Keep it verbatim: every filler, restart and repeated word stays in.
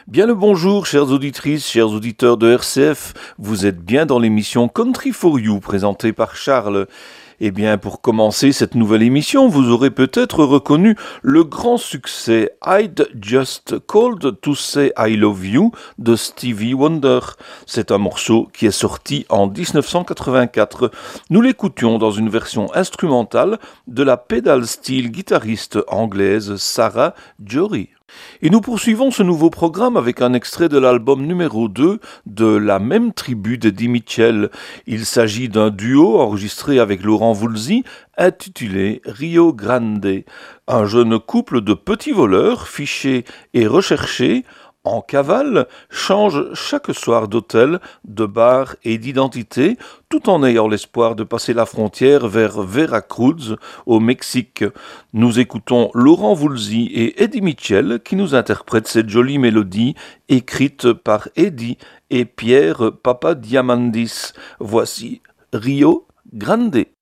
Bien le bonjour, chères auditrices, chers auditeurs de R C F. Vous êtes bien dans l'émission Country for You, présentée par Charles. Eh bien, pour commencer cette nouvelle émission, vous aurez peut-être reconnu le grand succès I'd Just Called to Say I Love You de Stevie Wonder. C'est un morceau qui est sorti en dix-neuf cent quatre-vingt-quatre. Nous l'écoutions dans une version instrumentale de la pedal steel guitariste anglaise Sarah Jory. Et nous poursuivons ce nouveau programme avec un extrait de l'album numéro deux de la même tribu d'Eddie Mitchell. Il s'agit d'un duo enregistré avec Laurent Voulzy intitulé Rio Grande. Un jeune couple de petits voleurs, fichés et recherchés, en cavale, change chaque soir d'hôtel, de bar et d'identité, tout en ayant l'espoir de passer la frontière vers Veracruz, au Mexique. Nous écoutons Laurent Voulzy et Eddie Mitchell qui nous interprètent cette jolie mélodie écrite par Eddie et Pierre Papadiamandis. Voici Rio Grande.